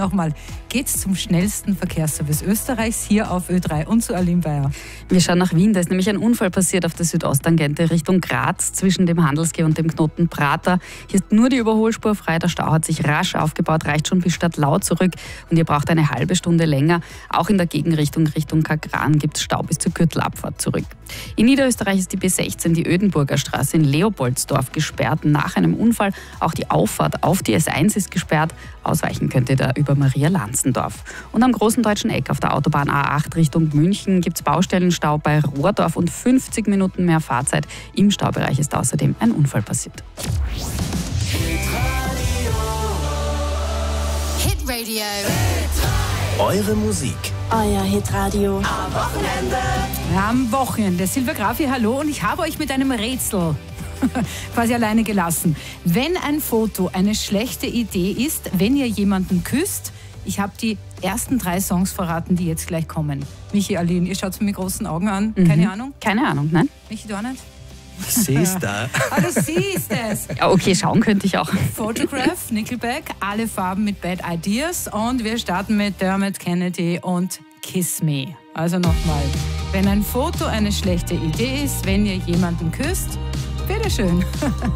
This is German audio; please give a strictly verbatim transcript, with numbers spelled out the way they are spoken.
Nochmal, geht's zum schnellsten Verkehrsservice Österreichs hier auf Ö drei und zu Aline Bayer. Wir schauen nach Wien. Da ist nämlich ein Unfall passiert auf der Südosttangente Richtung Graz zwischen dem Handelsgeh und dem Knoten Prater. Hier ist nur die Überholspur frei. Der Stau hat sich rasch aufgebaut, reicht schon bis Stadtlau zurück und ihr braucht eine halbe Stunde länger. Auch in der Gegenrichtung Richtung Kagran gibt es Stau bis zur Gürtelabfahrt zurück. In Niederösterreich ist die B sechzehn, die Ödenburger Straße in Leopoldsdorf gesperrt nach einem Unfall. Auch die Auffahrt auf die S eins ist gesperrt. Ausweichen könnt ihr da über Maria-Lanzendorf. Und am großen deutschen Eck auf der Autobahn A acht Richtung München gibt es Baustellenstau bei Rohrdorf und fünfzig Minuten mehr Fahrzeit. Im Staubereich ist außerdem ein Unfall passiert. Hitradio. Eure Musik. Euer Hitradio. Am Wochenende. Ja, am Wochenende. Silvia Graffi, hallo, und ich habe euch mit einem Rätsel quasi alleine gelassen. Wenn ein Foto eine schlechte Idee ist, wenn ihr jemanden küsst, ich habe die ersten drei Songs verraten, die jetzt gleich kommen. Michi, Aline, ihr schaut mit großen Augen an. Mhm. Keine Ahnung? Keine Ahnung, nein? Michi, du auch nicht? Ich seh's da. Ah, du siehst es. Ja, okay, schauen könnte ich auch. Photograph, Nickelback, alle Farben mit Bad Ideas und wir starten mit Dermot Kennedy und Kiss Me. Also nochmal, wenn ein Foto eine schlechte Idee ist, wenn ihr jemanden küsst, bitteschön.